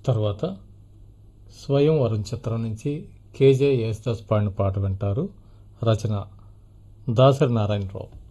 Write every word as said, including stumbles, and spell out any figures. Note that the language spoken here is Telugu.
తర్వాత స్వయంవరం చిత్రం నుంచి కేజే యేసుదాస్ పాడిన పాట వింటారు. రచన దాసరి నారాయణరావు.